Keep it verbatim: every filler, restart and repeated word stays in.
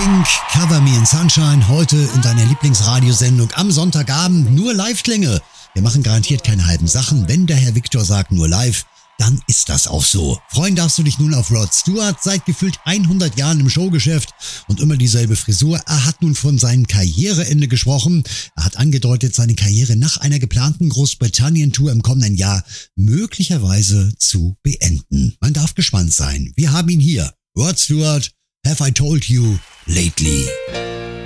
Pink, Cover Me in Sunshine, heute in deiner Lieblingsradiosendung am Sonntagabend. Nur Live-Klänge. Wir machen garantiert keine halben Sachen. Wenn der Herr Viktor sagt nur live, dann ist das auch so. Freuen darfst du dich nun auf Rod Stewart, seit gefühlt hundert Jahren im Showgeschäft und immer dieselbe Frisur. Er hat nun von seinem Karriereende gesprochen. Er hat angedeutet, seine Karriere nach einer geplanten Großbritannien-Tour im kommenden Jahr möglicherweise zu beenden. Man darf gespannt sein. Wir haben ihn hier. Rod Stewart, Have I Told You Lately?